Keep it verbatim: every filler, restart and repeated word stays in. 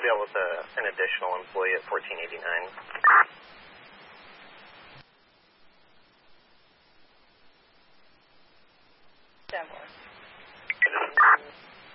deal with a, an additional employee at fourteen eighty-nine. ten four.